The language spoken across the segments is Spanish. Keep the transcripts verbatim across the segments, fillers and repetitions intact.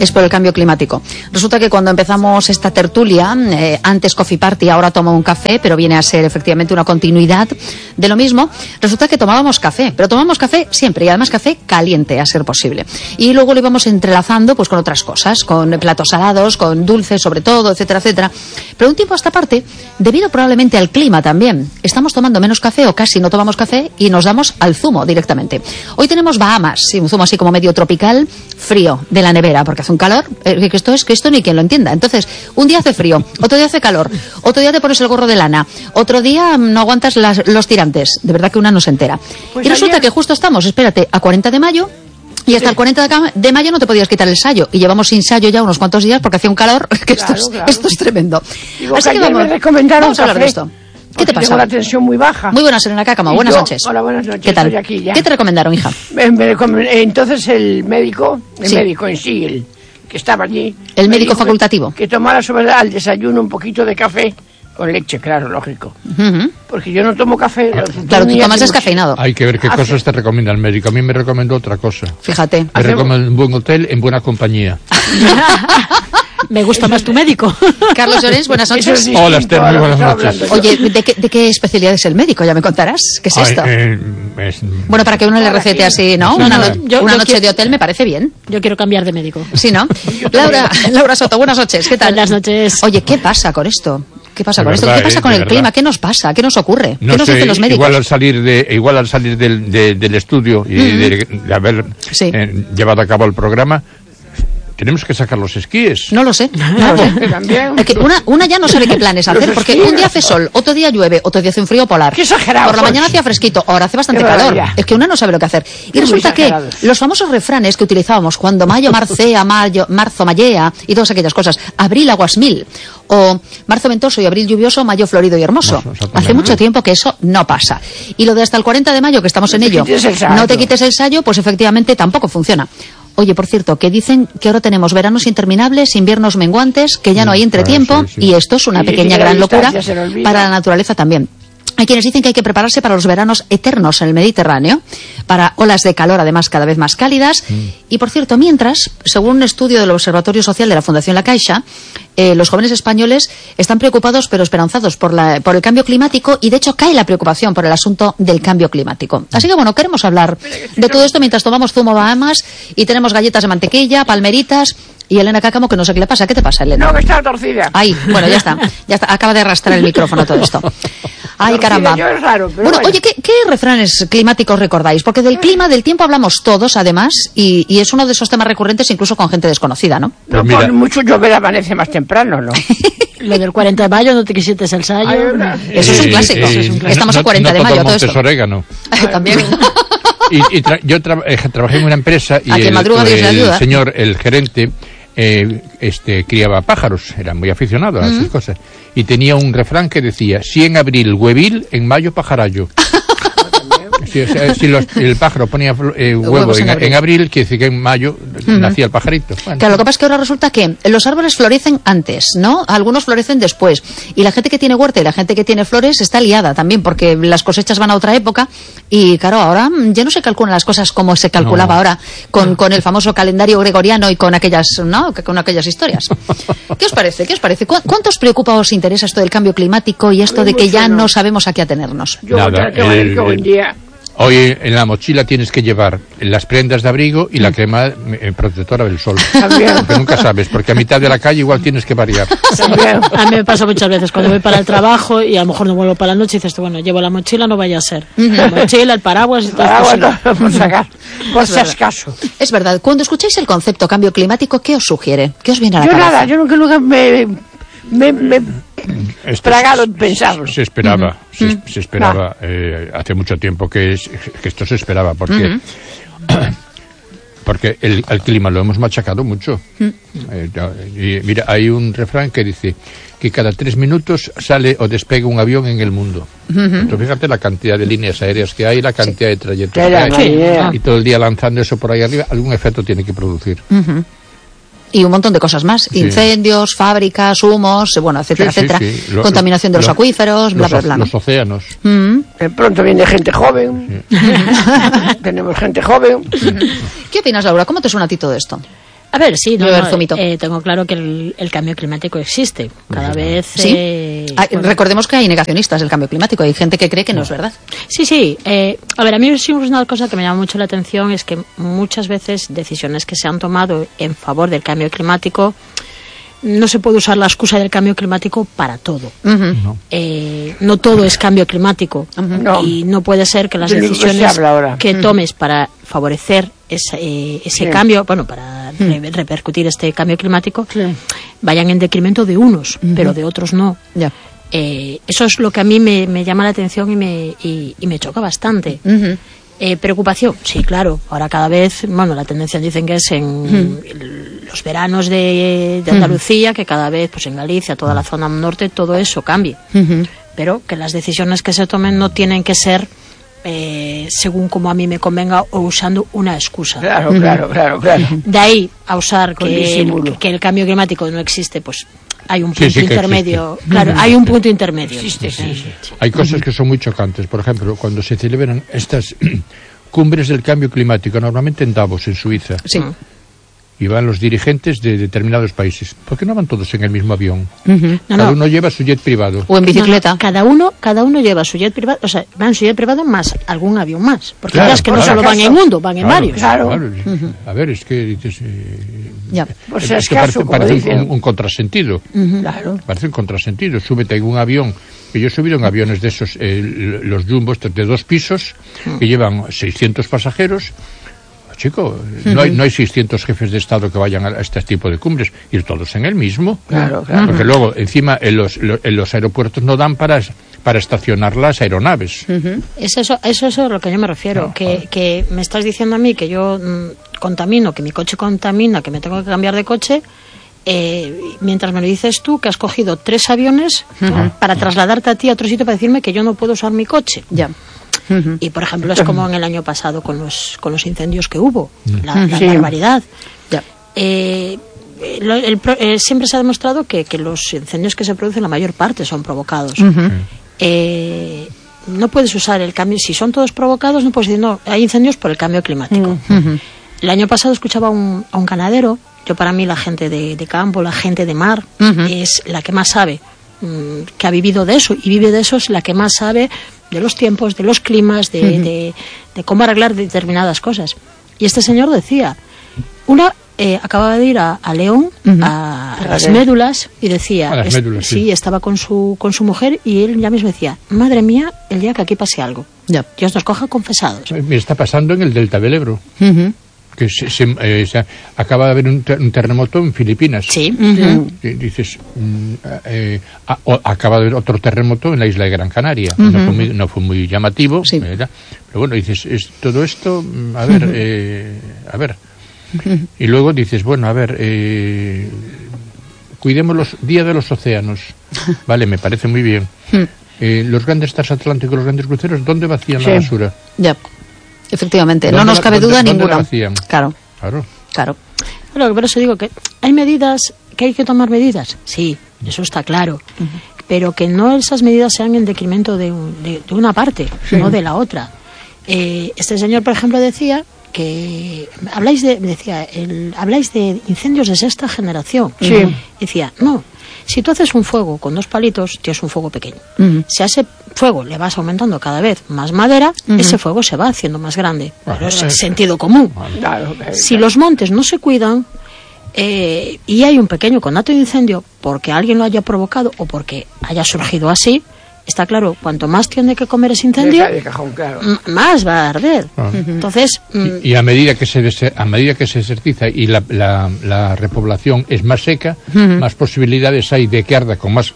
es por el cambio climático. Resulta que cuando empezamos esta tertulia, eh, antes Coffee Party, ahora tomo un café, pero viene a ser efectivamente una continuidad de lo mismo, resulta que tomábamos café, pero tomábamos café siempre, y además café caliente, a ser posible. Y luego lo íbamos entrelazando pues con otras cosas, con platos salados, con dulces sobre todo, etcétera, etcétera. Pero un tiempo a esta parte, debido probablemente al clima también, estamos tomando menos café o casi no tomamos café y nos damos al zumo directamente. Hoy tenemos Bahamas, sí, un zumo así como medio tropical, frío, de la nevera, porque hace un calor, eh, que esto es que esto ni quien lo entienda. Entonces, un día hace frío, otro día hace calor, otro día te pones el gorro de lana, otro día no aguantas las, los tirantes. De verdad que una no se entera. Pues y resulta ayer... que justo estamos, espérate, a cuarenta de mayo, y hasta sí. el cuarenta de mayo no te podías quitar el sayo. Y llevamos sin sayo ya unos cuantos días porque hacía un calor que claro, esto, es, claro. esto es tremendo. Digo, Así que, que vamos, me recomendaron vamos a hablar de esto. ¿Qué te pasa? Tengo la tensión muy baja. Muy buenas, Elena Cácamo. Buenas yo, noches. Hola, buenas noches. ¿Qué tal? Estoy aquí ya. ¿Qué te recomendaron, hija? Me, me recom... Entonces el médico, el sí. médico en sí, el que estaba allí. El médico facultativo. Que, que tomara sobre al desayuno un poquito de café. Con leche, claro, lógico. Uh-huh. Porque yo no tomo café. Claro, tú tomas descafeinado. Hay que ver qué Hace... cosas te recomienda el médico. A mí me recomendó otra cosa. Fíjate. Me Hace... recomendó un buen hotel en buena compañía. Me gusta más tu médico. Carlos Llorens, buenas noches. Es Hola, Esther, muy buenas noches. Oye, ¿de qué, ¿de qué especialidad es el médico? Ya me contarás. ¿Qué es Ay, esto? Eh, es... Bueno, para que uno le recete así, ¿no? Sí, Una, no, no yo, una yo noche quiero... de hotel me parece bien. Yo quiero cambiar de médico. Sí, ¿no? Laura, Laura Soto, buenas noches. ¿Qué tal? Buenas noches. Oye, ¿qué pasa con esto? ¿Qué pasa de con verdad, esto? ¿Qué pasa eh, con el verdad. clima? ¿Qué nos pasa? ¿Qué nos ocurre? No ¿Qué nos sé, dicen los médicos? Igual al salir de, igual al salir del, de, del estudio y mm-hmm. de, de haber sí. eh, llevado a cabo el programa, tenemos que sacar los esquíes. No lo sé. No lo sé. Es que una, una ya no sabe qué planes hacer, porque un día hace sol, otro día llueve, otro día hace un frío polar. Qué exagerado. Por la mañana hacía fresquito, ahora hace bastante Qué calor. maravilla. Es que una no sabe lo que hacer. Y Qué resulta que los famosos refranes que utilizábamos cuando mayo marcea, mayo, marzo mayea y todas aquellas cosas, abril aguas mil, o marzo ventoso y abril lluvioso, mayo florido y hermoso. Hace mucho tiempo que eso no pasa. Y lo de hasta el cuarenta de mayo, que estamos en ello, no te quites el sayo, pues efectivamente tampoco funciona. Oye, por cierto, que dicen que ahora tenemos veranos interminables, inviernos menguantes, que ya no hay entretiempo, ah, sí, sí. y esto es una Y pequeña gran locura para la olvida. naturaleza también. Hay quienes dicen que hay que prepararse para los veranos eternos en el Mediterráneo, para olas de calor además cada vez más cálidas. Mm. Y por cierto, mientras, según un estudio del Observatorio Social de la Fundación La Caixa, eh, los jóvenes españoles están preocupados pero esperanzados por, la, por el cambio climático, y de hecho cae la preocupación por el asunto del cambio climático. Así que bueno, queremos hablar de todo esto mientras tomamos zumo Bahamas y tenemos galletas de mantequilla, palmeritas. Y Elena Cácamo, que no sé qué le pasa. ¿Qué te pasa, Elena? No, que está torcida. Ay, bueno, ya está. Ya está. Acaba de arrastrar el micrófono todo esto. Ay, torcida, caramba. yo es raro, pero bueno, bueno. oye, ¿qué, ¿qué refranes climáticos recordáis? Porque del clima, del tiempo hablamos todos, además, y, y es uno de esos temas recurrentes incluso con gente desconocida, ¿no? No, Pues mira. por mucho llover amanece más temprano, ¿no? Lo del cuarenta de mayo, no te quisietes el sayo. Ay, verdad. Eso es un Eh, clásico. eh, Eso es un clásico. Estamos no, a cuarenta no de mayo, todo todo Montes esto. Orégano. También. Y, y tra- yo tra- eh, trabajé en una empresa y A quien el, madruga Dios le el ayuda. señor, el gerente, eh, este criaba pájaros, era muy aficionado a esas cosas, y tenía un refrán que decía: si en abril huevil, en mayo pajarallo. Si, o sea, si los, el pájaro ponía eh, huevo Huevos en en, abril. en abril, quiere decir que en mayo uh-huh. nacía el pajarito. Bueno. Claro, lo que pasa es que ahora resulta que los árboles florecen antes, ¿no? Algunos florecen después. Y la gente que tiene huerta y la gente que tiene flores está liada también, porque las cosechas van a otra época. Y claro, ahora ya no se calculan las cosas como se calculaba No. ahora, con, con el famoso calendario gregoriano y con aquellas, ¿no? Con aquellas historias. ¿Qué os parece? ¿Qué os parece? ¿Cu- ¿Cuánto os preocupa o os interesa esto del cambio climático y esto de que ya no sabemos a qué atenernos? Yo Nada, que el- que hoy en día... Hoy en la mochila tienes que llevar las prendas de abrigo y la crema eh, protectora del sol. También. Porque nunca sabes, porque a mitad de la calle igual tienes que variar. También. A mí me pasa muchas veces cuando voy para el trabajo y a lo mejor no vuelvo para la noche y dices tú, bueno, llevo la mochila, no vaya a ser. La mochila, el paraguas y todo Para esto. agua, no, por sacar, por si acaso. Es verdad, cuando escucháis el concepto cambio climático, ¿qué os sugiere? ¿Qué os viene a la Yo cabeza? nada, yo nunca, nunca me... me, me Esto tragado se- en pensarlo. Se esperaba, Uh-huh. se, Mm. se esperaba eh, hace mucho tiempo que, es- que esto se esperaba, porque Uh-huh. porque el, al clima lo hemos machacado mucho. Uh-huh. Eh, ya- y mira, hay un refrán que dice que cada tres minutos sale o despega un avión en el mundo. Uh-huh. Entonces fíjate la cantidad de líneas aéreas que hay, la cantidad de trayectos Qué que hay, maravilla. y todo el día lanzando eso por ahí arriba, algún efecto tiene que producir. Ujú. Y un montón de cosas más. Sí. Incendios, fábricas, humos, bueno, etcétera, Sí, sí, etcétera. sí. Lo- Contaminación de los lo- acuíferos, bla, los, bla, o- bla. ¿no? los océanos. Mm. De pronto viene gente joven. Tenemos gente joven. ¿Qué opinas, Laura? ¿Cómo te suena a ti todo esto? A ver, sí, no, Beber no, zumito. eh, tengo claro que el, el cambio climático existe. Cada vez... Sí. Eh, Ah, bueno, recordemos que hay negacionistas del cambio climático. Hay gente que cree que no es verdad. Sí, sí. Eh, a ver, a mí sí una cosa que me llama mucho la atención es que muchas veces decisiones que se han tomado en favor del cambio climático no se puede usar la excusa del cambio climático para todo. Ujú. No. Eh, no todo es cambio climático. No. Y no puede ser que las Del único que se decisiones habla ahora. que tomes para favorecer ese, eh, ese Sí. cambio, bueno, para re- repercutir este cambio climático, Sí. vayan en detrimento de unos, pero de otros no. Ya. Eh, eso es lo que a mí me, me llama la atención y me, y, y me choca bastante. Ujú. Eh, ¿Preocupación? Sí, claro. Ahora cada vez, bueno, la tendencia dicen que es en el- los veranos de, de Andalucía, que cada vez, pues en Galicia, toda la zona norte, todo eso cambie. Ujú. Pero que las decisiones que se tomen no tienen que ser eh, según como a mí me convenga o usando una excusa. Claro, claro, claro, claro. De ahí a usar Con que disimulo. el, que el cambio climático no existe, pues hay un Sí, punto sí que intermedio. existe. Claro, hay un punto intermedio. Existe, sí, sí. Hay cosas que son muy chocantes. Por ejemplo, cuando se celebran estas cumbres del cambio climático, normalmente en Davos, en Suiza, Sí. y van los dirigentes de determinados países. ¿Por qué no van todos en el mismo avión? Ujú. No, Cada no. uno lleva su jet privado. O en bicicleta. No, no, cada uno, cada uno lleva su jet privado, o sea, va en su jet privado más algún avión más, porque Claro, ya es que no claro. solo van en uno, van en Claro, varios. Claro. A ver, es que dices... eh, Ya. Pues es es que caso, parece, como parece dicen. un, un contrasentido. Claro. Parece un contrasentido. Súbete en un avión. Que yo he subido en aviones de esos, eh, l- los jumbos de dos pisos, que llevan seiscientos pasajeros. Chico, no hay, no hay seiscientos jefes de Estado que vayan a este tipo de cumbres, ir todos en el mismo. Claro, claro. Porque luego, encima, en los, lo- en los aeropuertos no dan para, para estacionar las aeronaves. Es eso, eso es a lo que yo me refiero, No, que, joder. que me estás diciendo a mí que yo mm, contamino, que mi coche contamina, que me tengo que cambiar de coche, eh, mientras me lo dices tú, que has cogido tres aviones para trasladarte a ti a otro sitio para decirme que yo no puedo usar mi coche. Ya. Ujú. Y, por ejemplo, es como en el año pasado con los, con los incendios que hubo, la, la Sí. barbaridad. Ya. Eh, lo- el pro- eh, siempre se ha demostrado que, que los incendios que se producen, la mayor parte son provocados. Eh, no puedes usar el cambio, si son todos provocados, no puedes decir, no, hay incendios por el cambio climático. El año pasado escuchaba a un, a un ganadero. Yo, para mí, la gente de, de campo, la gente de mar, Ujú. es la que más sabe, mm, que ha vivido de eso, y vive de eso, es la que más sabe de los tiempos, de los climas, de, de, de cómo arreglar determinadas cosas. Y este señor decía, una eh, acababa de ir a, a León, a, a las ver. médulas, y decía, A las es- médulas, sí. sí, estaba con su, con su mujer, y él ya mismo decía, madre mía, el día que aquí pase algo, Ya. Dios nos coja confesados. Me está pasando en el Delta del Ebro. Ujú. Que se, se- eh, se- acaba de haber un, ter- un terremoto en Filipinas. Sí. Y dices, mm, eh, a- o- acaba de haber otro terremoto en la isla de Gran Canaria. no, fue muy, no fue muy llamativo, Sí. ¿verdad? Pero bueno, dices, es, todo esto, mm, a ver, eh, a ver. Y luego dices, bueno, a ver, eh, cuidemos los Día de los Océanos. Vale, me parece muy bien. Eh, los grandes transatlánticos, los grandes cruceros, ¿dónde vacían Sí. la basura? Ya. Efectivamente. No ¿Dónde nos la- cabe dónde- duda dónde la ninguna. vacían? Claro, Claro. claro. Bueno, por eso digo que hay medidas, que hay que tomar medidas, sí, eso está claro, pero que no esas medidas sean en decremento de, un- de, de una parte, no de la otra. Eh, este señor, por ejemplo, decía que habláis de, decía, el, habláis de incendios de sexta generación. Sí. Decía, no, si tú haces un fuego con dos palitos, tienes un fuego pequeño. Ujú. Si a ese fuego le vas aumentando cada vez más madera, ese fuego se va haciendo más grande. Pero es Ah, eh. sentido común. Claro, claro. Si los montes no se cuidan eh, y hay un pequeño conato de incendio porque alguien lo haya provocado o porque haya surgido así, está claro, cuanto más tiene que comer ese incendio, Deja de cajón, claro. m- más va a arder. Ah. Entonces, mm, Y, y a medida que se dese- a medida que se ejercita y la, la, la repoblación es más seca, más posibilidades hay de que arda con más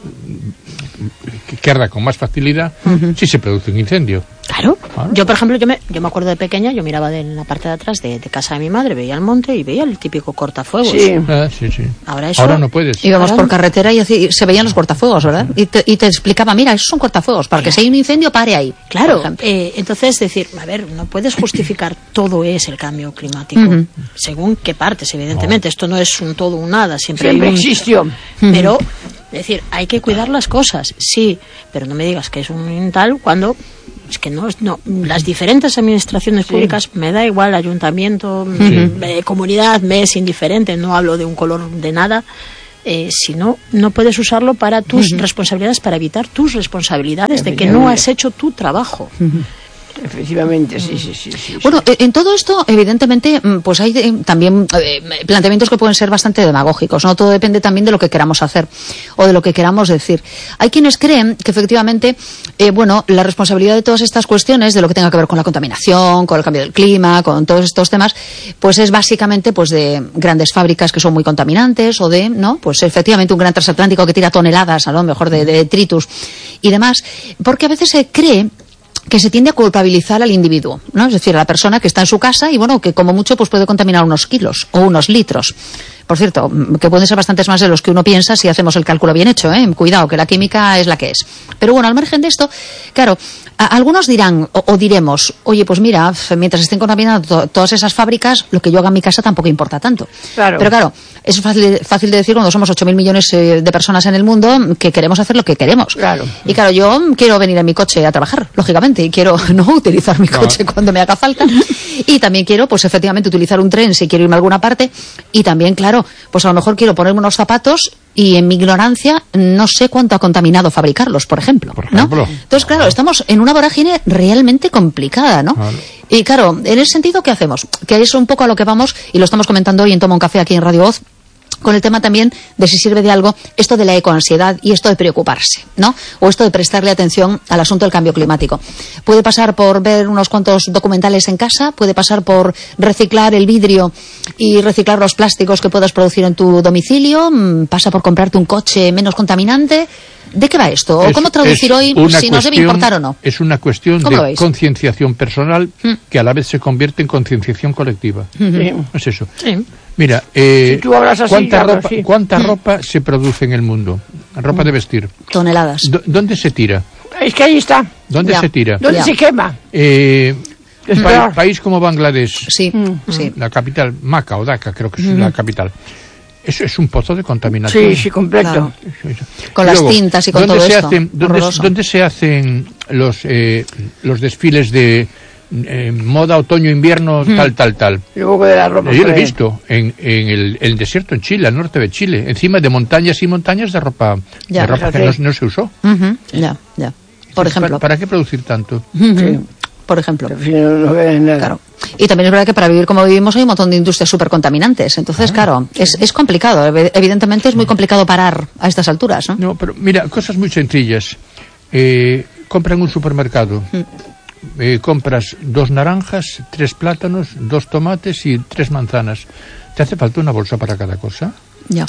que- que arda con más facilidad si se produce un incendio. claro. Claro. Yo, por ejemplo, yo me, yo me acuerdo de pequeña, yo miraba de la parte de atrás de, de casa de mi madre, veía el monte y veía el típico cortafuegos. Sí. Ah, sí, sí. Ahora eso- Ahora no puedes. Íbamos Ahora- por carretera y así se veían los cortafuegos, ¿verdad? Y te, y te explicaba, mira, esos son cortafuegos, para que si hay un incendio, pare ahí. por Claro, ejemplo. eh, entonces decir, a ver, no puedes justificar todo es el cambio climático, Ujú. según qué partes, evidentemente, esto no es un todo un nada, siempre, Siempre hay un, existió. pero es decir, hay que cuidar las cosas, sí, pero no me digas que es un tal cuando es que no, no las diferentes administraciones públicas, sí. me da igual, ayuntamiento, sí. eh, comunidad, me es indiferente, no hablo de un color de nada. Eh, si no, no puedes usarlo para tus uh-huh. responsabilidades, para evitar tus responsabilidades de que no has hecho tu trabajo. Uh-huh. Efectivamente, sí, sí, sí, sí. Bueno, sí. en todo esto, evidentemente, pues hay eh, también eh, planteamientos que pueden ser bastante demagógicos, ¿no? Todo depende también de lo que queramos hacer o de lo que queramos decir. Hay quienes creen que efectivamente, eh, bueno, la responsabilidad de todas estas cuestiones, de lo que tenga que ver con la contaminación, con el cambio del clima, con todos estos temas, pues es básicamente pues de grandes fábricas que son muy contaminantes o de, ¿no? Pues efectivamente un gran transatlántico que tira toneladas, a lo mejor de, de detritus y demás, porque a veces se cree que se tiende a culpabilizar al individuo, ¿no? Es decir, a la persona que está en su casa y, bueno, que como mucho pues puede contaminar unos kilos o unos litros. Por cierto, que pueden ser bastantes más de los que uno piensa si hacemos el cálculo bien hecho, ¿eh? Cuidado, que la química es la que es. Pero bueno, al margen de esto, claro, a, algunos dirán o, o diremos, oye, pues mira, mientras estén contaminando to, todas esas fábricas, lo que yo haga en mi casa tampoco importa tanto. Claro. Pero claro, es fácil, fácil de decir cuando somos ocho mil millones eh, de personas en el mundo que queremos hacer lo que queremos. Claro. Y claro, yo quiero venir en mi coche a trabajar, lógicamente, y quiero no utilizar mi coche no. cuando me haga falta. Y también quiero, pues efectivamente, utilizar un tren si quiero irme a alguna parte. Y también, claro, pues a lo mejor quiero ponerme unos zapatos y en mi ignorancia no sé cuánto ha contaminado fabricarlos, por ejemplo, por ejemplo ¿no? Entonces, claro, estamos en una vorágine realmente complicada, ¿no? Claro. Y claro, en ese sentido, ¿qué hacemos? Que es un poco a lo que vamos, y lo estamos comentando hoy en Toma un Café aquí en Radio Voz, con el tema también de si sirve de algo esto de la ecoansiedad y esto de preocuparse, ¿no? O esto de prestarle atención al asunto del cambio climático. Puede pasar por ver unos cuantos documentales en casa, puede pasar por reciclar el vidrio y reciclar los plásticos que puedas producir en tu domicilio, pasa por comprarte un coche menos contaminante. ¿De qué va esto? ¿O cómo traducir hoy si nos debe importar o no? Es una cuestión de concienciación personal ¿Mm? que a la vez se convierte en concienciación colectiva. Sí. Es eso. Sí. Mira, eh, si tú hablas así, ¿cuánta, ropa, así. ¿cuánta ropa se produce en el mundo? Ropa de vestir. Toneladas. D- ¿Dónde se tira? Es que ahí está. ¿Dónde ya. se tira? ¿Dónde ya. se quema? Eh, pa- país como Bangladesh. Sí, mm. sí. La capital, Maca o Dhaka, creo que es mm. la capital. Eso es un pozo de contaminación. Sí, sí, completo. Claro. Eso, eso. Con Luego, las tintas y con ¿dónde todo se esto? Hacen, ¿dónde, ¿Dónde se hacen los, eh, los desfiles de eh, moda, otoño, invierno, mm. tal, tal, tal? Luego de la ropa. Yo lo he visto en, en el, el desierto en Chile, al norte de Chile, encima de montañas y montañas de ropa, ya, de ropa que no, no se usó. Uh-huh. Ya, ya. Por ejemplo. ¿Para, ¿Para qué producir tanto? Uh-huh. Sí. Por ejemplo. No, no ves nada. Claro. Y también es verdad que para vivir como vivimos hay un montón de industrias súper contaminantes. Entonces, ah, claro, sí. es, es complicado. Evidentemente es muy complicado parar a estas alturas, ¿no? No, pero mira, cosas muy sencillas. Eh, compra en un supermercado. Mm. Eh, compras dos naranjas, tres plátanos, dos tomates y tres manzanas. ¿Te hace falta una bolsa para cada cosa? Ya.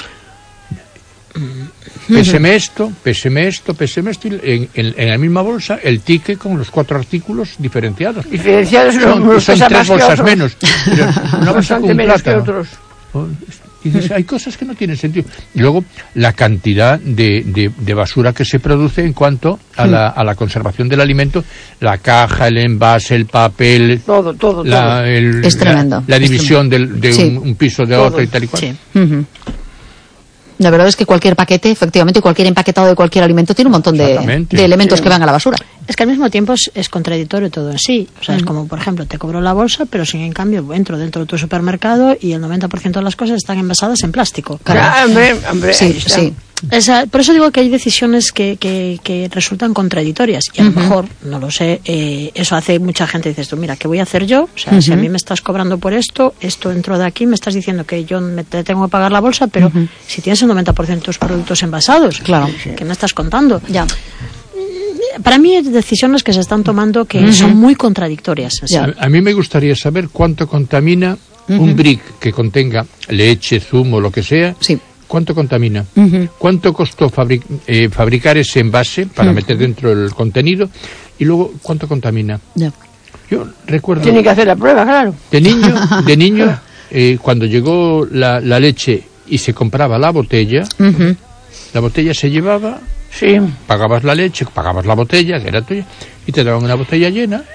Péseme esto, péseme esto, péseme esto, y en, en, en la misma bolsa el ticket con los cuatro artículos diferenciados. Diferenciados son, son, son tres bolsas menos. Pero una bolsa con un menos plátano. que otros. Y dices, hay cosas que no tienen sentido. Y luego, la cantidad de, de, de basura que se produce en cuanto a la, a la conservación del alimento, la caja, el envase, el papel, todo, todo, la, todo. El, es tremendo. La, la división del, de sí. un, un piso de todo. otro y tal y cual. Sí. Uh-huh. La verdad es que cualquier paquete, efectivamente, cualquier empaquetado de cualquier alimento tiene un montón de, de elementos sí. que van a la basura. Es que al mismo tiempo es, es contradictorio todo en sí. O sea, mm. es como, por ejemplo, te cobro la bolsa, pero sin en cambio entro dentro de tu supermercado y el noventa por ciento de las cosas están envasadas en plástico. Claro. Ah, hombre, hombre, sí, sí. Esa, por eso digo que hay decisiones que, que, que resultan contradictorias y a lo uh-huh. mejor, no lo sé, eh, eso hace mucha gente, dices tú, mira, ¿qué voy a hacer yo? O sea, uh-huh. si a mí me estás cobrando por esto, esto entro de aquí, me estás diciendo que yo me te tengo que pagar la bolsa, pero uh-huh. si tienes el noventa por ciento de tus productos envasados, claro, que me estás contando. Ya. Para mí hay decisiones que se están tomando que uh-huh. son muy contradictorias. ¿Sí? A, a mí me gustaría saber cuánto contamina uh-huh. un brick que contenga leche, zumo, lo que sea. Sí. ¿Cuánto contamina? Uh-huh. ¿Cuánto costó fabric, eh, fabricar ese envase para uh-huh. meter dentro el contenido? Y luego, ¿cuánto contamina? Yeah. Yo recuerdo... Tiene que hacer la prueba, claro. De niño, de niño eh, cuando llegó la, la leche y se compraba la botella, uh-huh. la botella se llevaba, sí. pagabas la leche, pagabas la botella, que era tuya, y te daban una botella llena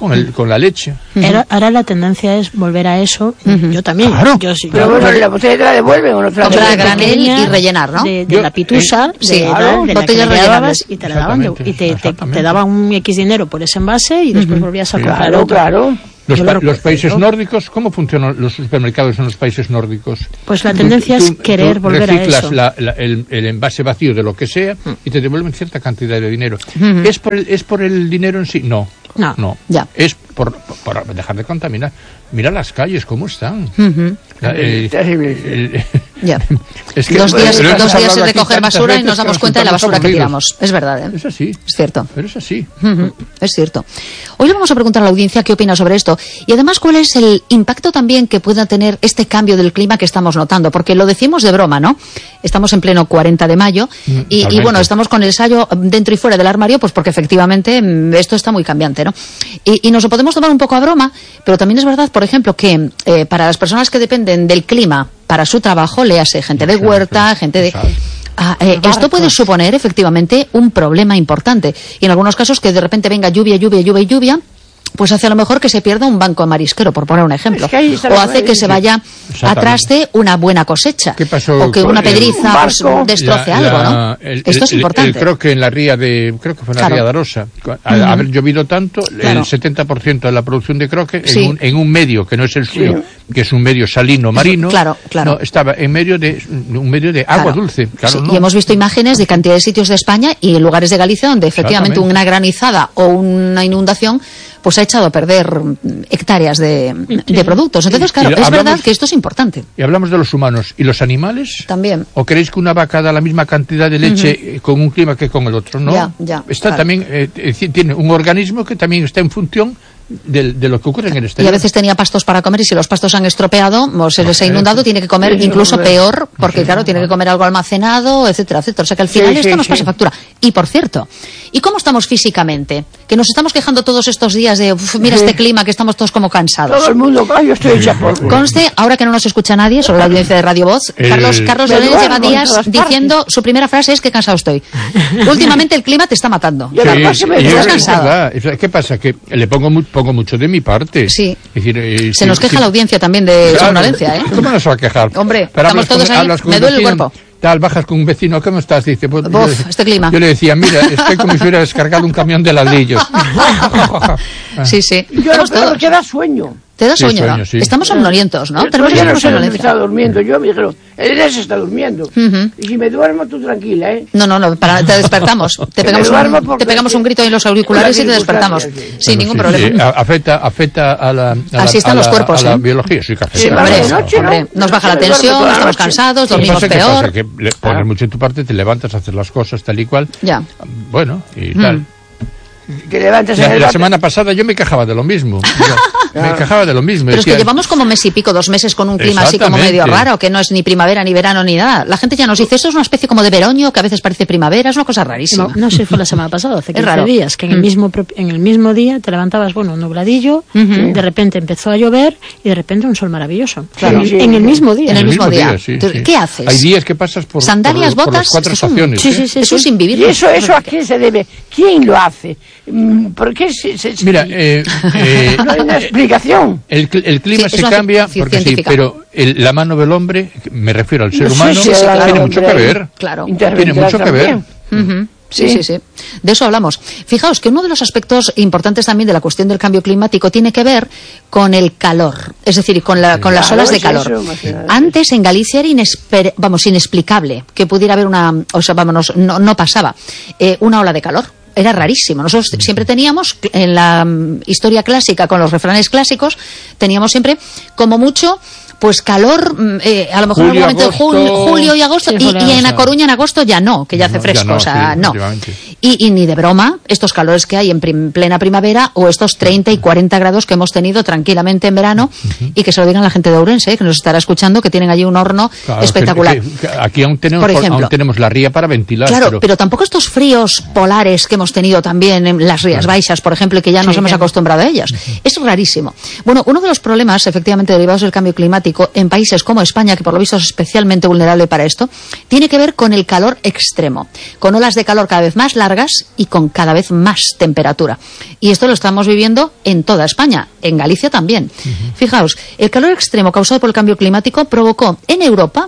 con, el, con la leche. Era, ahora la tendencia es volver a eso. Uh-huh. Yo también. Claro. Yo, sí, pero yo, bueno, ¿la botella te la devuelven o no te la devuelven? devuelven? Granel y rellenar, ¿no? De, de yo, la pitusa, eh, de, sí, claro, de la que rellenabas y te la daban. De, y te, te, te daban un X dinero por ese envase y después uh-huh. volvías a comprar claro, otro. Claro, Los, pa los países nórdicos, ¿cómo funcionan los supermercados en los países nórdicos? Pues la tendencia tú, tú, es querer tú volver a eso. Reciclas la, la, el, el envase vacío de lo que sea mm. y te devuelven cierta cantidad de dinero. Mm-hmm. ¿Es, por el, ¿Es por el dinero en sí? No. No. no. Ya. Es por, por, por dejar de contaminar. Mira las calles, ¿cómo están? Mm-hmm. La, eh, terrible. Ya. Es que, dos días, pero dos días es recoger basura y nos damos cuenta de la basura que aburridos. tiramos. Es verdad, ¿eh? Es así. Es cierto. Pero es así. Uh-huh. Es cierto. Hoy le vamos a preguntar a la audiencia qué opina sobre esto y además cuál es el impacto también que pueda tener este cambio del clima que estamos notando, porque lo decimos de broma, ¿no? Estamos en pleno cuarenta de mayo mm, y, y bueno, estamos con el sayo dentro y fuera del armario, pues porque efectivamente esto está muy cambiante, ¿no? Y, y nos lo podemos tomar un poco a broma, pero también es verdad, por ejemplo, que eh, para las personas que dependen del clima para su trabajo, léase gente de huerta, gente de... Ah, eh, esto puede suponer efectivamente un problema importante y en algunos casos que de repente venga lluvia, lluvia, lluvia y lluvia, pues hace a lo mejor que se pierda un banco marisquero, por poner un ejemplo, es que o hace que se vaya atrás de una buena cosecha, o que una pedriza pues, destroce la, algo, la, ¿no? El, esto es importante. El, el, creo que en la ría de, creo que fue en la claro. ría de Arosa, al uh-huh. haber llovido tanto, claro. el setenta por ciento de la producción de croque sí. en, un, en un medio que no es el suyo, sí. que es un medio salino marino, claro, claro. No, estaba en medio de un medio de agua claro. dulce. Claro, sí, no. Y hemos visto imágenes de cantidad de sitios de España y en lugares de Galicia donde efectivamente una granizada o una inundación pues ha echado a perder hectáreas de, de productos. Entonces, claro, es hablamos, verdad que esto es importante. Y hablamos de los humanos. ¿Y los animales? También. ¿O creéis que una vaca da la misma cantidad de leche uh-huh. con un clima que con el otro? No. Ya, ya, está claro. también eh, tiene un organismo que también está en función de, de lo que ocurre en el exterior. Y a veces tenía pastos para comer y si los pastos han estropeado o se les ha inundado, tiene que comer incluso peor, porque claro, tiene que comer algo almacenado, etcétera, etcétera. O sea que al final sí, esto sí, nos pasa sí. factura. Y por cierto, ¿y cómo estamos físicamente? Que nos estamos quejando todos estos días de, uf, mira sí. este clima, que estamos todos como cansados. Todo el mundo, claro, yo estoy hecha por... Conste, ahora que no nos escucha nadie, sobre la audiencia de Radio Voz, el... Carlos, Carlos Llorens lleva días diciendo, su primera frase es que cansado estoy. Últimamente el clima te está matando. Sí, sí, me estás cansado. ¿Qué pasa? Que le pongo, mu pongo mucho de mi parte. Sí. Es decir, eh, se si, nos queja si, la audiencia también de claro, somnolencia, ¿eh? ¿Cómo nos va a quejar? Hombre, pero estamos todos con, ahí, me duele vecino, el cuerpo. Tal, bajas con un vecino, ¿cómo estás? Dice, pues, Uf, yo, le, este clima. Yo le decía, mira, estoy como si hubiera descargado un camión de ladrillos. Sí, sí. Y yo, pero que da sueño. Te da sueño, sí, sueño ¿no? sí. Estamos somnolientos, ¿no? Yo, Tenemos yo ya no sé dónde somnolencia. está durmiendo. Yo me dijeron, el Inés está durmiendo. Uh-huh. Y si me duermo, tú tranquila, ¿eh? No, no, no, para, te despertamos. Te pegamos, un, te pegamos un grito en los auriculares y te despertamos. Sí, sin bueno, ningún sí, problema. Sí, afecta, afecta a la, a Así están a los la, cuerpos, a la ¿eh? biología. Sí, sí, hombre, noche, hombre, ¿no? Nos baja la tensión, estamos cansados, dormimos peor. peor. Pasa? Que le pones mucho en tu parte, te levantas a hacer las cosas tal y cual. Ya. Bueno, y mm. tal. Te levantas la, el la semana pasada yo me quejaba de lo mismo. Yo, me quejaba de lo mismo. Pero decía, es que llevamos como mes y pico, dos meses con un clima así como medio raro, que no es ni primavera, ni verano, ni nada. La gente ya nos dice, esto es una especie como de veroño, que a veces parece primavera, es una cosa rarísima. No, no sé, fue la semana pasada, hace quince días, que en el, mm. mismo, en el mismo día te levantabas, bueno, un nubladillo, uh-huh. de repente empezó a llover y de repente un sol maravilloso. Claro. Sí, en, sí, en el mismo día. En el mismo día. día sí, sí. ¿Qué haces? Hay días que pasas por, sandalias, por, botas, por las cuatro eso estaciones. Sí, sí, sí, eso sin vivir. ¿Y eso, eso a quién se debe? ¿Quién lo hace? ¿Por qué se, se, se... Mira, eh, eh, no hay una explicación. El, el clima sí, se cambia porque sí, pero el, la mano del hombre, me refiero al ser no humano, sí, sí, claro, tiene mucho que ver. Claro. Tiene mucho que ver. Uh-huh. Sí, sí, sí. De eso hablamos. Fijaos que uno de los aspectos importantes también de la cuestión del cambio climático tiene que ver con el calor, es decir, con, la, con las claro, olas de calor. Eso, Antes en Galicia era inesper, vamos, inexplicable que pudiera haber una, o sea, vámonos, no, no pasaba, eh, una ola de calor. Era rarísimo. Nosotros siempre teníamos, en la um, historia clásica, con los refranes clásicos, teníamos siempre, como mucho, pues calor, eh, a lo mejor julio, en algún momento de julio, julio y agosto, sí, y, y en A Coruña en agosto ya no, que ya hace no, fresco, ya no, o sea, sí, no. Y, y ni de broma, estos calores que hay en prim, plena primavera o estos treinta y cuarenta grados que hemos tenido tranquilamente en verano, uh-huh. y que se lo digan la gente de Ourense, eh, que nos estará escuchando, que tienen allí un horno claro, espectacular. Que, que aquí aún tenemos, por ejemplo, aún tenemos la ría para ventilar. Claro, pero... pero tampoco estos fríos polares que hemos tenido también en las Rías claro. Baixas, por ejemplo, y que ya nos sí, hemos claro. acostumbrado a ellas. Uh-huh. Es rarísimo. Bueno, uno de los problemas, efectivamente, derivados del cambio climático en países como España, que por lo visto es especialmente vulnerable para esto, tiene que ver con el calor extremo, con olas de calor cada vez más largas largas y con cada vez más temperatura. Y esto lo estamos viviendo en toda España, en Galicia también. Uh-huh. Fijaos, el calor extremo causado por el cambio climático provocó en Europa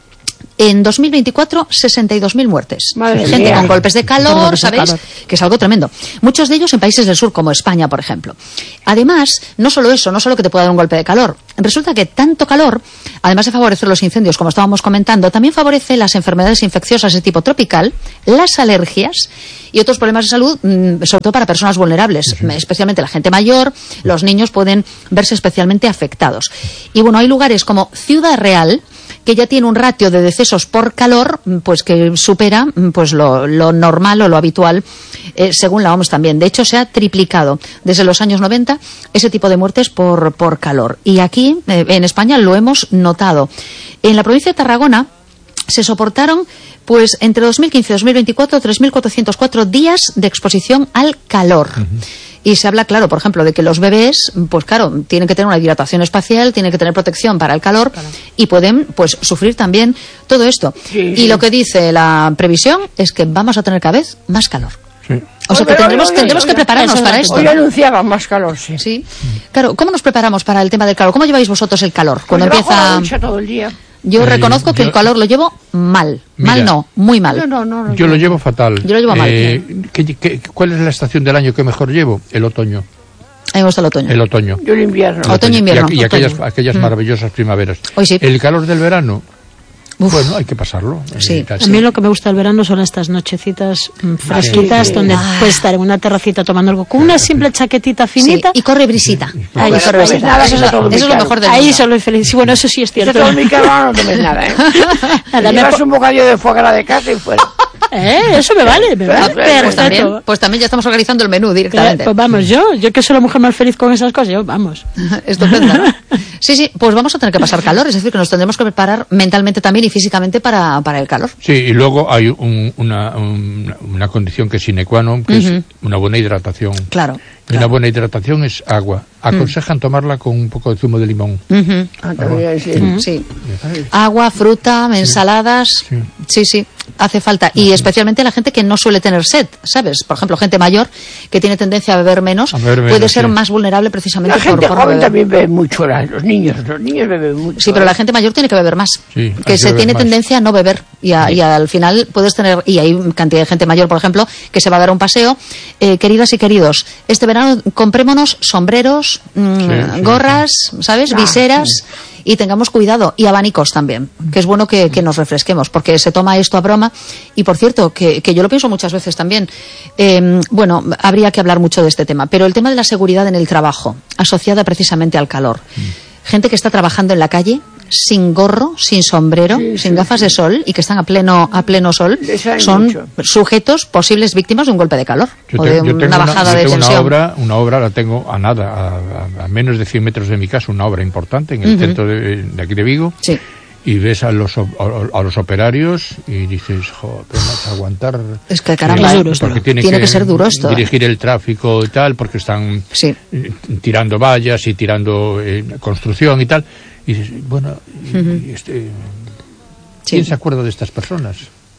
en dos mil veinticuatro sesenta y dos mil muertes. Madre Gente mía. con golpes de calor, Golpes de ¿sabéis? calor. Que es algo tremendo. Muchos de ellos en países del sur, como España, por ejemplo. Además, no solo eso, no solo que te pueda dar un golpe de calor. Resulta que tanto calor, además de favorecer los incendios, como estábamos comentando, también favorece las enfermedades infecciosas de tipo tropical, las alergias y otros problemas de salud, sobre todo para personas vulnerables, sí. especialmente la gente mayor, los niños pueden verse especialmente afectados. Y bueno, hay lugares como Ciudad Real, que ya tiene un ratio de decesos por calor, pues que supera pues lo, lo normal o lo habitual, eh, según la O M S también. De hecho, se ha triplicado desde los años noventa ese tipo de muertes por, por calor. Y aquí, eh, en España, lo hemos notado. En la provincia de Tarragona se soportaron, pues, entre dos mil quince y dos mil veinticuatro, tres mil cuatrocientos cuatro días de exposición al calor. Uh-huh. Y se habla, claro, por ejemplo, de que los bebés, pues claro, tienen que tener una hidratación espacial, tienen que tener protección para el calor, claro. y pueden, pues, sufrir también todo esto. Sí, sí. Y lo que dice la previsión es que vamos a tener cada vez más calor. Sí. O sea que tendremos, oye, tendremos oye, que prepararnos oye, para esto. Hoy anunciaban más calor, sí. Sí. Claro, ¿cómo nos preparamos para el tema del calor? ¿Cómo lleváis vosotros el calor? Cuando pues empieza... la ducha todo el día. Yo eh, reconozco que yo, el calor lo llevo mal. Mira, mal no, muy mal. No, no, no, no, yo lo llevo fatal. Yo lo llevo mal. Eh, ¿qué, qué, ¿Cuál es la estación del año que mejor llevo? El otoño. A mí me gusta el otoño. El otoño. Yo el invierno. El otoño, invierno. Y, y otoño. aquellas, aquellas mm. maravillosas primaveras. Hoy sí. El calor del verano. Uf. Bueno, hay que pasarlo. Sí. A mí lo que me gusta del verano son estas nochecitas mmm, fresquitas, sí, sí. donde ah. puedes estar en una terracita tomando algo con una simple chaquetita finita. Sí. Y corre brisita. Ahí corre brisita. Nada, eso, eso, es lo mejor del Ahí mundo. solo feliz. Sí, bueno, eso sí es cierto. Eso todo mi cama no tomes nada, ¿eh? Nada, llevas me... un bocadillo de foie gras de casa y fuera. Eh, eso me vale, me vale. Pues también, pues también ya estamos organizando el menú directamente. Pues vamos, yo, yo que soy la mujer más feliz con esas cosas, yo, vamos. Estupendo, ¿no? Sí, sí, pues vamos a tener que pasar calor, es decir, que nos tendremos que preparar mentalmente también y físicamente para, para el calor. Sí, y luego hay un, una, un, una condición que es sine qua non, que uh-huh. es una buena hidratación. Claro. Y una buena hidratación es agua. Aconsejan mm. tomarla con un poco de zumo de limón. Uh-huh. Ah, sí. Uh-huh. sí. Agua, fruta, ensaladas. Sí. sí, sí, hace falta. Y uh-huh. especialmente la gente que no suele tener sed, ¿sabes? Por ejemplo, gente mayor que tiene tendencia a beber menos, a beber menos puede ser sí. más vulnerable precisamente la por gente por joven beber. También bebe mucho, los niños, los niños beben mucho. Sí, pero la gente mayor tiene que beber más. Sí, que se que tiene más. tendencia a no beber. Y, a, y al final puedes tener, y hay cantidad de gente mayor, por ejemplo, que se va a dar un paseo. Eh, queridas y queridos, este verano comprémonos sombreros, mmm, sí, sí, gorras, sí. ¿sabes? Ah, Viseras. Sí. Y tengamos cuidado, y abanicos también, que es bueno que, que nos refresquemos, porque se toma esto a broma. Y por cierto, que, que yo lo pienso muchas veces también, eh, bueno, habría que hablar mucho de este tema, pero el tema de la seguridad en el trabajo, asociada precisamente al calor. Mm. Gente que está trabajando en la calle, sin gorro, sin sombrero, sí, sin sí, gafas sí. de sol y que están a pleno a pleno sol, son mucho. sujetos, posibles víctimas de un golpe de calor yo o de te, una bajada una, de tengo tensión. Una obra, una obra la tengo a nada, a, a, a menos de cien metros de mi casa, una obra importante en el uh-huh. centro de, de aquí de Vigo. Sí. Y ves a los, a, a los operarios y dices, joder, vas a aguantar. Es que caramba, eh, es duro, porque duro. Tiene, tiene que, que ser duro esto. Dirigir el tráfico y tal, porque están sí. tirando vallas y tirando eh, construcción y tal. Y dices, bueno, uh-huh. y este, ¿quién sí. se acuerda de estas personas?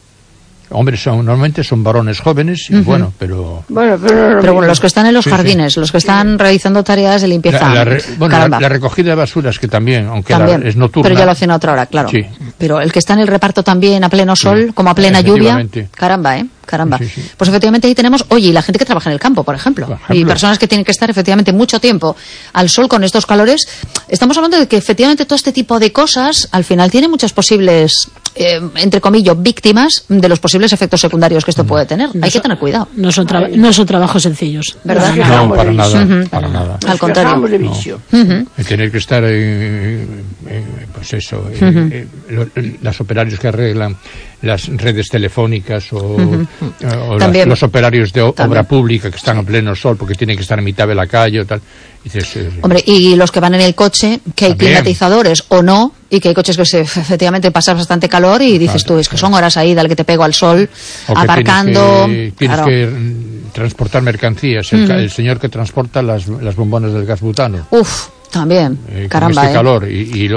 Hombres son, normalmente son varones jóvenes, y uh-huh. bueno, pero... Bueno, pero, pero bueno, los que están en los sí, jardines, sí. los que están realizando tareas de limpieza. La, la re, bueno, la, la recogida de basuras, que también, aunque también, la, es nocturna. Pero ya lo hacen a otra hora, claro. Sí. Pero el que está en el reparto también a pleno sol, sí. como a plena lluvia, caramba, ¿eh? Caramba. Sí, sí. Pues efectivamente ahí tenemos, oye, y la gente que trabaja en el campo, por ejemplo, por ejemplo, y personas que tienen que estar efectivamente mucho tiempo al sol con estos calores. Estamos hablando de que efectivamente todo este tipo de cosas al final tiene muchas posibles, eh, entre comillas, víctimas de los posibles efectos secundarios que esto puede tener. No Hay so, que tener cuidado. No son, tra- no son trabajos sencillos, ¿verdad? No, no para nada, uh-huh. para nada. Al contrario. De vicio. No. Uh-huh. El tener que estar, eh, eh, pues eso, uh-huh. eh, eh, los operarios que arreglan las redes telefónicas o, uh-huh. o las, los operarios de o, obra pública que están a pleno sol porque tienen que estar en mitad de la calle o tal. Y dices, eh, Hombre, y los que van en el coche, que hay también. climatizadores o no, y que hay coches que se, efectivamente pasan bastante calor y dices claro, tú, es que son horas ahí, dale que te pego al sol, o aparcando. Que tienes que, tienes claro. que transportar mercancías, el, uh-huh. el señor que transporta las, las bombonas del gas butano. Uf, también, eh, caramba, con este eh. calor y, y lo...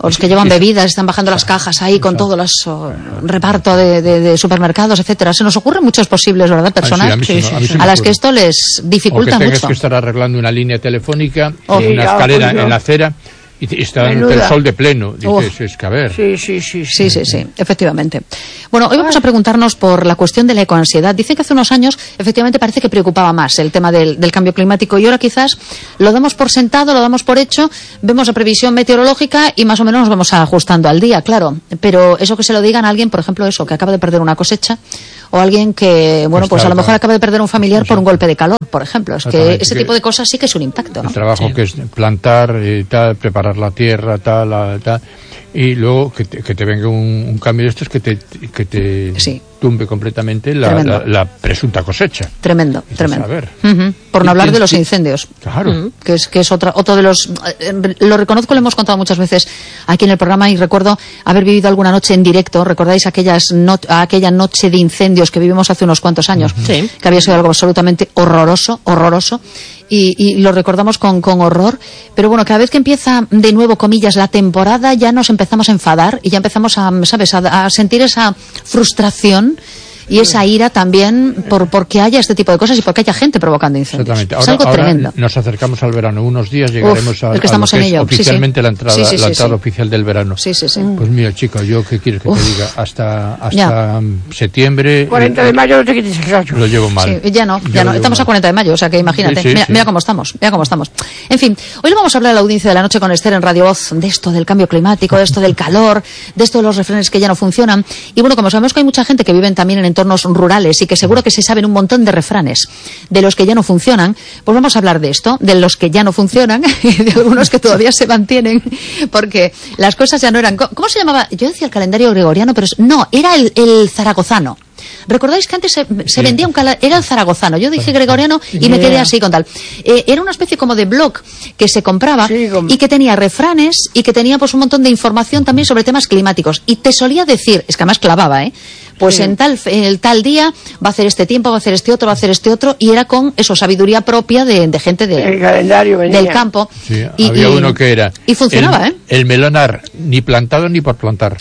o los que llevan bebidas, están bajando las cajas ahí con todo los oh, reparto de, de, de supermercados, etcétera. Se nos ocurren muchos posibles, ¿verdad? Personas Ay, sí, a mí sí, a mí sí a las que esto les dificulta o que tengas mucho. que estar arreglando una línea telefónica, Oh. en una Sí, escalera ah, pues en no. la acera, y está el Menuda. sol de pleno. Dices, Uf. es que a ver. Sí, sí, sí. Sí, sí, sí, efectivamente. Bueno, hoy vamos a preguntarnos por la cuestión de la ecoansiedad. Dicen que hace unos años, efectivamente, parece que preocupaba más el tema del, del cambio climático y ahora quizás lo damos por sentado, lo damos por hecho, vemos la previsión meteorológica y más o menos nos vamos ajustando al día, claro. Pero eso que se lo digan a alguien, por ejemplo, eso, que acaba de perder una cosecha, o alguien que, bueno, pues a lo mejor acaba de perder un familiar por un golpe de calor, por ejemplo. Es que Exactamente, ese que- tipo de cosas sí que es un impacto, ¿no? El trabajo Sí. que es plantar, eh, tal, preparar la tierra, tal, ah, tal, y luego que te, que te venga un, un cambio de estos que te, que te Sí. tumbe completamente la, Tremendo. la, la presunta cosecha. Tremendo, Dices, tremendo. a ver. Ujú. Por no ¿Y hablar quién- de los quién- incendios. Claro. que es que es otra otro de los eh, lo reconozco, lo hemos contado muchas veces aquí en el programa y recuerdo haber vivido alguna noche en directo. ¿Recordáis aquellas no, aquella noche de incendios que vivimos hace unos cuantos años? Sí. Que había sido algo absolutamente horroroso, horroroso. Y, y lo recordamos con, con horror, pero bueno, cada vez que empieza de nuevo, comillas, la temporada, ya nos empezamos a enfadar y ya empezamos a, ¿sabes?, a, a sentir esa frustración y esa ira también por porque haya este tipo de cosas y porque haya gente provocando incendios. Exactamente. Es Ahora, algo ahora tremendo. nos acercamos al verano. Unos días llegaremos Uf, a, es que a estamos lo en que es ello. Sí, sí. oficialmente la entrada, Sí, sí, la sí, entrada sí. oficial del verano. Sí, sí, sí. Pues mira, chico, yo qué quieres que Uf. te diga, hasta hasta Ya. septiembre cuarenta eh, de mayo no te quites el rayo. lo llevo mal. Sí, ya no, Yo ya lo no. llevo Estamos mal. a cuarenta de mayo, o sea que imagínate. Sí, sí, mira, sí. mira cómo estamos, mira cómo estamos. En fin, hoy le vamos a hablar a la audiencia de la noche con Esther en Radio Voz de esto del cambio climático, de esto del calor, de esto de los refranes que ya no funcionan. Y bueno, como sabemos que hay mucha gente que vive también en entornos rurales y que seguro que se saben un montón de refranes de los que ya no funcionan, pues vamos a hablar de esto, de los que ya no funcionan y de algunos que todavía se mantienen, porque las cosas ya no eran... ¿Cómo se llamaba? Yo decía el calendario gregoriano, pero es- no, era el, el zaragozano. ¿Recordáis que antes se, se vendía un calendario? Era el zaragozano. Yo dije gregoriano y me quedé así con tal. Eh, era una especie como de blog que se compraba Sí, como- y que tenía refranes y que tenía pues un montón de información también sobre temas climáticos. Y te solía decir, es que además clavaba, ¿eh? Pues Sí. en tal en el tal día va a hacer este tiempo, va a hacer este otro, va a hacer este otro, y era con eso, sabiduría propia de, de gente de, El calendario venía. del campo. Sí, y, había y- uno que era y funcionaba, el, ¿eh? el melonar ni plantado ni por plantar.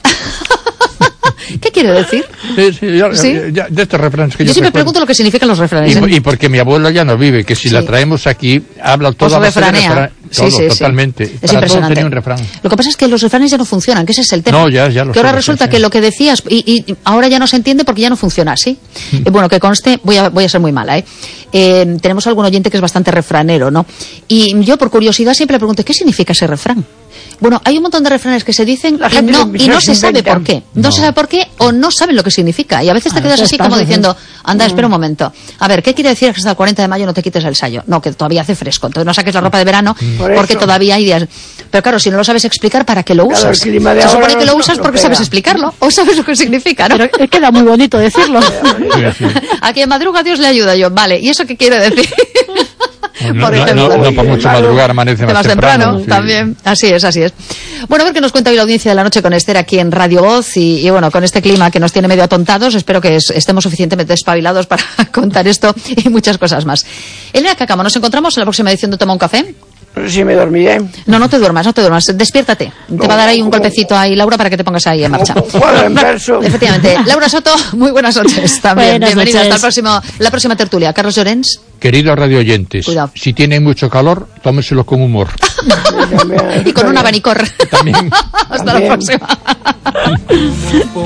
¿Qué quiere decir? Sí, sí, yo- ¿Sí? ya- de estos refranes que Yo yo, siempre recuerdo. pregunto lo que significan los refranes. Y, ¿eh? por- y porque mi abuelo ya no vive, que si Sí. la traemos aquí, habla todo Os a base de refranea. refra- Sí, todo, sí, sí. totalmente. Es Para todo impresionante. tenía un refrán. Lo que pasa es que los refranes ya no funcionan, que ese es el tema. No, ya- ya lo que ahora sé, lo resulta sé, que sí. lo que decías, y, y ahora ya no se entiende porque ya no funciona así. Eh, bueno, que conste, voy a, voy a ser muy mala, ¿eh? Eh, Tenemos algún oyente que es bastante refranero, ¿no? Y yo, por curiosidad, siempre le pregunto, ¿qué significa ese refrán? Bueno, hay un montón de refranes que se dicen La y gente no, lo- y no se se sabe inventan. por qué. No, No. se sabe por qué o no saben lo que significa. Y a veces te Ah, quedas eso así pasa, como sí. diciendo, anda, espera un momento. A ver, ¿qué quiere decir que hasta el cuarenta de mayo no te quites el sayo? No, que todavía hace fresco. Entonces no saques la ropa de verano Por porque eso. todavía hay días. Pero claro, si no lo sabes explicar, ¿para qué lo Claro, usas? el clima de Se ahora supone que no lo nos usas lo porque pega. sabes explicarlo o sabes lo que significa, ¿no? Pero eh, queda muy bonito decirlo. Sí, sí. A quien madruga Dios le ayuda yo. Vale, ¿y eso qué quiere decir? No, Por no, ejemplo. no, no por mucho madrugar amanece De más, más temprano, sí. también. Así es, así es. Bueno, a ver qué nos cuenta hoy la audiencia de la noche con Esther aquí en Radio Voz y, y bueno, con este clima que nos tiene medio atontados, espero que es- estemos suficientemente espabilados para contar esto y muchas cosas más. Elena Cácamo, nos encontramos en la próxima edición de Toma un Café. No sé si me dormiré. No, no te duermas, no te duermas, despiértate. Te va a dar ahí un golpecito ahí, Laura, para que te pongas ahí en marcha. Como cuadro en verso. Efectivamente. Laura Soto, muy buenas noches también. Buenas Bienvenida hasta el noches. próximo, la próxima tertulia. Carlos Llorens. Queridos radio oyentes, Cuidado. si tienen mucho calor, tómenselo con humor. Y con un abanicor. También. Hasta la También. próxima.